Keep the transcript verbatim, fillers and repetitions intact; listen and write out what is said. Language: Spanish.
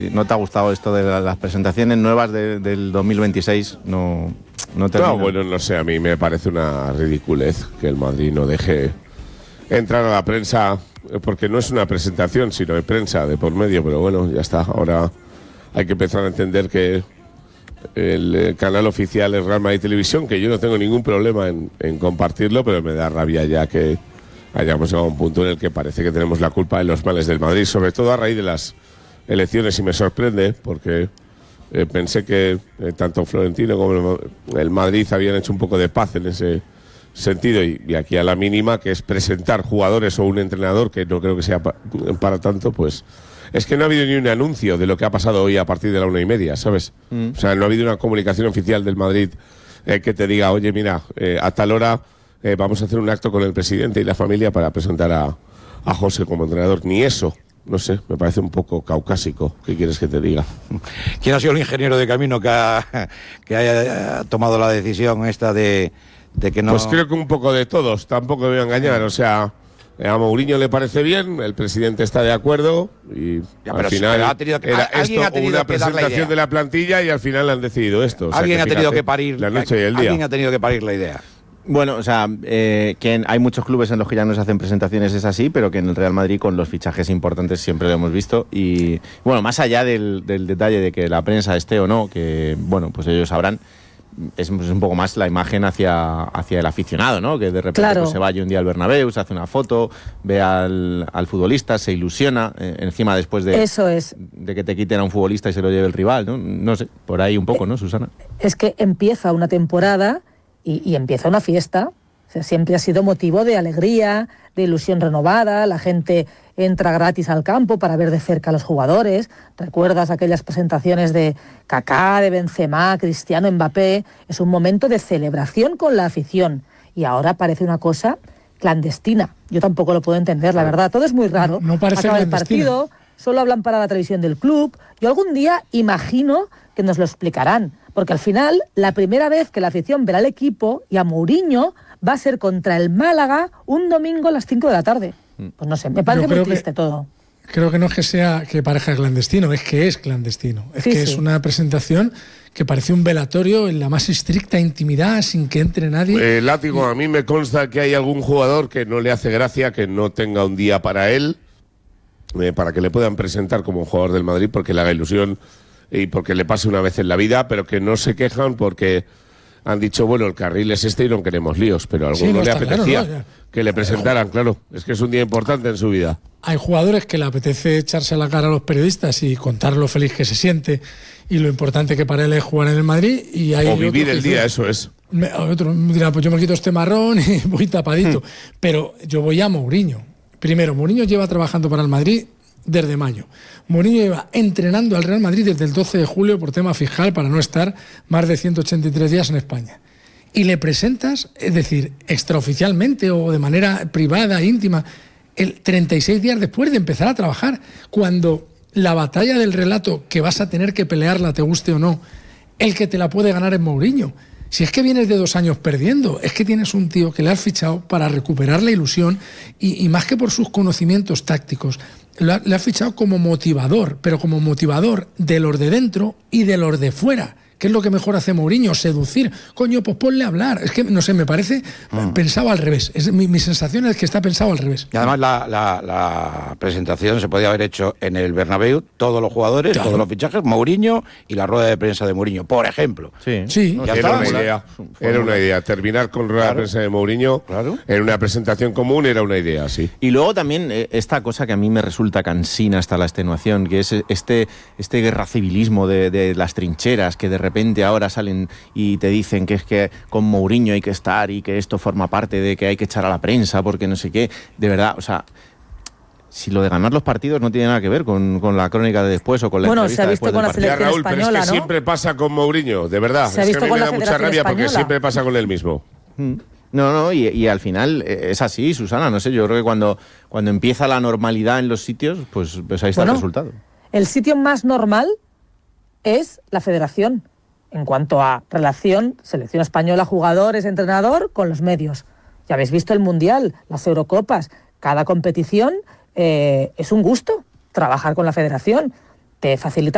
¿No te ha gustado esto de las presentaciones nuevas de, del dos mil veintiséis? No, no termina. No, bueno, no sé, a mí me parece una ridiculez que el Madrid no deje entrar a la prensa, porque no es una presentación, sino de prensa de por medio, pero bueno, ya está. Ahora hay que empezar a entender que el canal oficial es Real Madrid Televisión, que yo no tengo ningún problema en, en compartirlo, pero me da rabia ya que hayamos llegado a un punto en el que parece que tenemos la culpa de los males del Madrid, sobre todo a raíz de las elecciones, y me sorprende porque eh, pensé que eh, tanto Florentino como el, el Madrid habían hecho un poco de paz en ese sentido, y, y aquí a la mínima, que es presentar jugadores o un entrenador, que no creo que sea pa, para tanto, pues es que no ha habido ni un anuncio de lo que ha pasado hoy a partir de la una y media, ¿sabes? Mm. O sea, no ha habido una comunicación oficial del Madrid eh, que te diga, oye, mira, eh, a tal hora eh, vamos a hacer un acto con el presidente y la familia para presentar a, a José como entrenador. Ni eso. No sé, me parece un poco caucásico. ¿Qué quieres que te diga? ¿Quién ha sido el ingeniero de camino que, ha, que haya tomado la decisión esta de, de que no...? Pues creo que un poco de todos, tampoco me voy a engañar. O sea, a Mourinho le parece bien, el presidente está de acuerdo y ya, al final ha tenido que, era esto ha tenido una que presentación de la plantilla y al final han decidido esto. O sea, alguien que ha fíjate, tenido que parir la noche y el día. Alguien ha tenido que parir la idea. Bueno, o sea, eh, que hay muchos clubes en los que ya no se hacen presentaciones, es así, pero que en el Real Madrid con los fichajes importantes siempre lo hemos visto. Y bueno, más allá del, del detalle de que la prensa esté o no, que bueno, pues ellos sabrán, es, es un poco más la imagen hacia, hacia el aficionado, ¿no? Que de repente claro. pues, se vaya un día al Bernabéu, se hace una foto, ve al, al futbolista, se ilusiona, eh, encima después de, Eso es. de que te quiten a un futbolista y se lo lleve el rival, ¿no? No sé, por ahí un poco, ¿no, Susana? Es que empieza una temporada y, y empieza una fiesta. O sea, siempre ha sido motivo de alegría, de ilusión renovada, la gente entra gratis al campo para ver de cerca a los jugadores. ¿Recuerdas aquellas presentaciones de Kaká, de Benzema, Cristiano, Mbappé? Es un momento de celebración con la afición. Y ahora parece una cosa clandestina. Yo tampoco lo puedo entender, la verdad. Todo es muy raro. No, no parece Acaba el clandestina. partido, solo hablan para la televisión del club. Yo algún día imagino que nos lo explicarán. Porque al final, la primera vez que la afición verá al equipo y a Mourinho va a ser contra el Málaga un domingo a las cinco de la tarde. Pues no sé, me parece muy triste que, todo. Creo que no es que sea que parezca clandestino, es que es clandestino. Es sí, que sí. es una presentación que parece un velatorio en la más estricta intimidad, sin que entre nadie. Eh, Látigo, a mí me consta que hay algún jugador que no le hace gracia que no tenga un día para él, eh, para que le puedan presentar como un jugador del Madrid, porque le haga ilusión y porque le pase una vez en la vida, pero que no se quejan porque han dicho, bueno, el carril es este y no queremos líos, pero a alguno Sí, no, le está apetecía claro, ¿no? que le presentaran, claro. Es que es un día importante en su vida. Hay jugadores que le apetece echarse a la cara a los periodistas y contar lo feliz que se siente y lo importante que para él es jugar en el Madrid. Y hay o vivir otros el que día, dicen, eso es. Me, otro dirá, pues yo me quito este marrón y voy tapadito. Pero yo voy a Mourinho. Primero, Mourinho lleva trabajando para el Madrid desde mayo. Mourinho lleva entrenando al Real Madrid desde el doce de julio por tema fiscal para no estar más de ciento ochenta y tres días en España. Y le presentas, es decir, extraoficialmente o de manera privada, íntima, el treinta y seis días después de empezar a trabajar, cuando la batalla del relato que vas a tener que pelearla, te guste o no, el que te la puede ganar es Mourinho. Si es que vienes de dos años perdiendo, es que tienes un tío que le has fichado para recuperar la ilusión y, y más que por sus conocimientos tácticos, le ha, le ha fichado como motivador, pero como motivador de los de dentro y de los de fuera. ¿Qué es lo que mejor hace Mourinho? Seducir. Coño, pues ponle a hablar. Es que, no sé, me parece mm. pensado al revés. Es, mi, mi sensación es que está pensado al revés. Y además la, la, la presentación se podía haber hecho en el Bernabéu, todos los jugadores, claro. todos los fichajes, Mourinho y la rueda de prensa de Mourinho, por ejemplo. Sí. sí. Ya era, una idea, era una idea. Terminar con rueda claro. de prensa de Mourinho claro. en una presentación común era una idea, sí. Y luego también eh, esta cosa que a mí me resulta cansina hasta la extenuación, que es este, este guerra civilismo de, de las trincheras, que de repente De repente ahora salen y te dicen que es que con Mourinho hay que estar y que esto forma parte de que hay que echar a la prensa porque no sé qué. De verdad, o sea, si lo de ganar los partidos no tiene nada que ver con, con la crónica de después o con la bueno, entrevista se ha visto después con del la partido. selección Raúl, española, pero es que ¿no? siempre pasa con Mourinho, de verdad. Se ha es visto que a mí con me la da mucha Federación rabia Española. porque siempre pasa con el mismo. Mm. No, no, y, y al final es así, Susana, no sé, yo creo que cuando, cuando empieza la normalidad en los sitios, pues, pues ahí está bueno, el resultado. El sitio más normal es la Federación, en cuanto a relación selección española, jugadores, entrenador, con los medios. Ya habéis visto el Mundial, las Eurocopas, cada competición eh, es un gusto trabajar con la Federación, te facilita